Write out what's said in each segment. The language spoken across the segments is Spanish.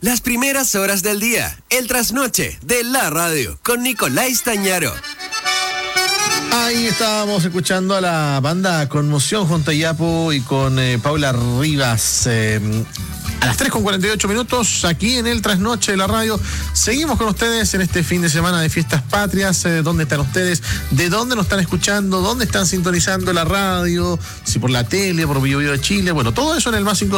Las primeras horas del día, el trasnoche de la radio, con Nicolás Tañaro. Ahí estábamos escuchando a la banda Conmoción junto a Yapo y con Paula Rivas. A las 3:48 aquí en el Trasnoche de la radio. Seguimos con ustedes en este fin de semana de fiestas patrias. ¿Dónde están ustedes? ¿De dónde nos están escuchando? ¿Dónde están sintonizando la radio? Si por la tele, por Bio Bio de Chile. Bueno, todo eso en el más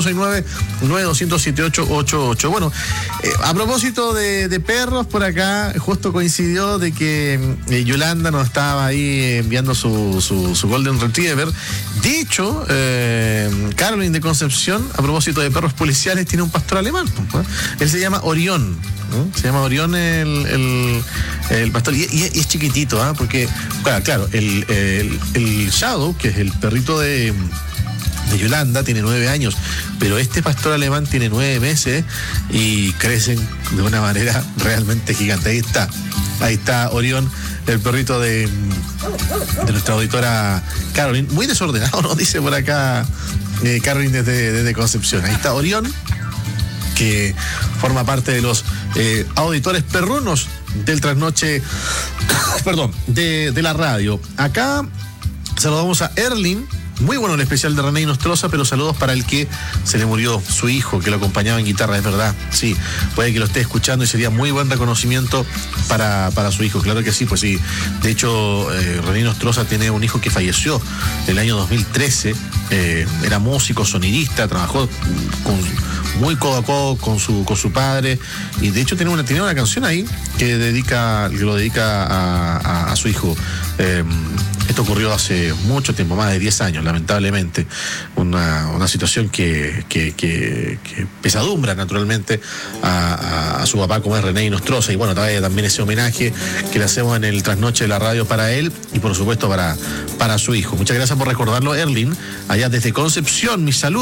569-9200-7888. Bueno, a propósito de perros, por acá justo coincidió de que Yolanda nos estaba ahí enviando su Golden Retriever. De hecho, Caroline de Concepción, a propósito de perros policiales, tiene un pastor alemán. Él se llama Orión. Se llama Orión el pastor. Y es chiquitito, porque, claro, el Shadow, que es el perrito de Yolanda, tiene 9 años, pero este pastor alemán tiene 9 meses y crecen de una manera realmente gigante. Ahí está Orión, el perrito de nuestra auditora Caroline. Muy desordenado, nos dice por acá Caroline desde Concepción. Ahí está Orión, que forma parte de los auditores perrunos del trasnoche, perdón, de la radio. Acá saludamos a Erlin. Muy bueno el especial de René y Nostroza, pero saludos para el que se le murió su hijo, que lo acompañaba en guitarra, es verdad. Sí, puede que lo esté escuchando y sería muy buen reconocimiento para su hijo. Claro que sí, pues sí. De hecho, René y Nostroza tiene un hijo que falleció en el año 2013. Era músico, sonidista, trabajó muy codo a codo con su padre, y de hecho tiene una canción ahí que lo dedica a su hijo. Esto ocurrió hace mucho tiempo, más de 10 años, lamentablemente. Una situación que pesadumbra naturalmente a su papá, como es René y Nostroza. Y bueno, también ese homenaje que le hacemos en el Trasnoche de la radio para él y por supuesto para su hijo. Muchas gracias por recordarlo, Erlin, allá desde Concepción. Mi saludo.